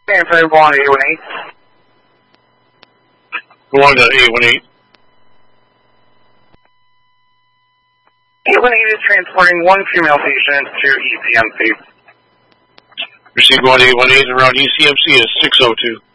Transport go on to 818. Go on to 818. 818 is transporting one female patient to ECMC. Receive 1818 around ECMC is 602.